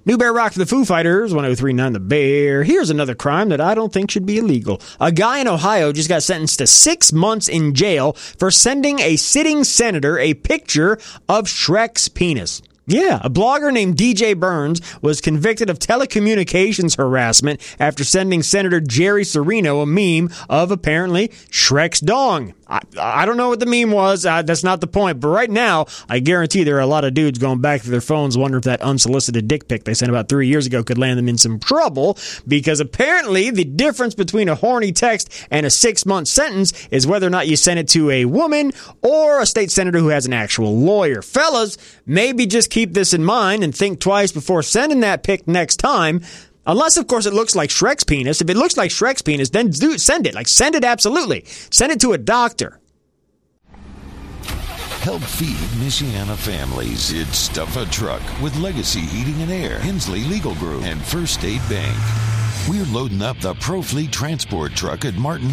New Bear Rock for the Foo Fighters, 103.9 The Bear. Here's another crime that I don't think should be illegal. A guy in Ohio just got sentenced to 6 months in jail for sending a sitting senator a picture of Shrek's penis. Yeah, a blogger named DJ Burns was convicted of telecommunications harassment after sending Senator Jerry Serino a meme of apparently Shrek's dong. I don't know what the meme was. That's not the point. But right now, I guarantee there are a lot of dudes going back to their phones wondering if that unsolicited dick pic they sent about 3 years ago could land them in some trouble, because apparently the difference between a horny text and a 6-month sentence is whether or not you send it to a woman or a state senator who has an actual lawyer. Fellas, maybe just keep this in mind and think twice before sending that pic next time. Unless, of course, it looks like Shrek's penis. If it looks like Shrek's penis, then send it. Send it absolutely. Send it to a doctor. Help feed Michiana families. It's Stuff a Truck with Legacy Heating and Air, Hensley Legal Group, and First State Bank. We're loading up the ProFleet transport truck at Martin